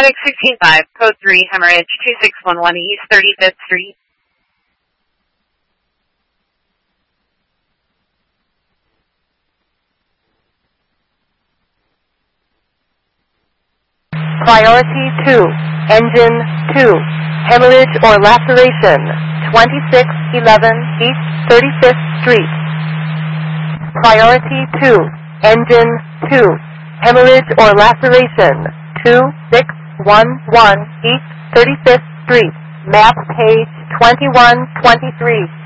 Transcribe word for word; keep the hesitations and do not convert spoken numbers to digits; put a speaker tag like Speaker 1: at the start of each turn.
Speaker 1: FedEx sixteen five, code three, hemorrhage, two six one one East thirty-fifth Street.
Speaker 2: Priority two, engine two, hemorrhage or laceration, twenty-six eleven East thirty-fifth Street. Priority two, engine two, hemorrhage or laceration, two six one one East thirty-fifth Street, map page twenty-one twenty-three.